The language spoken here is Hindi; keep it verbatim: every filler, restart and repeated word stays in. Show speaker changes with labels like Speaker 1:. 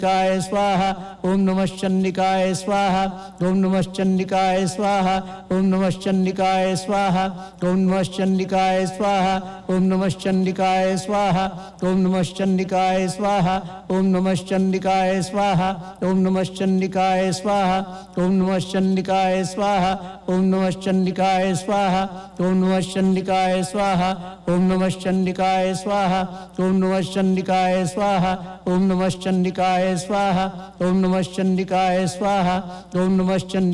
Speaker 1: काय स्वाहा ओम नमः चंडिकाय स्वाहा ओम नमः चंडिकाय स्वाहा ओम नमः चंडिकाय स्वाहा ओम नमः चंडिकाय स्वाहा ओम नमः चंडिकाय स्वाहा ओम नमः चंडिकाय स्वाहा ओम नमः चंडिकाय स्वाहा ओम नमः चंडिकाय स्वाहा ओम नमः चंडिकाय स्वाहा ओम नमः चंडिकाय स्वाहा ओम नमः चंडिकाय स्वाहा ओम नमः चंडिकाय स्वाहा ओम नमः चंडिकाय स्वाहा ओम नमः चंडिकाय स्वाहा ओम नमः चंडिकाय स्वाहा ओम नमः चंडिकाय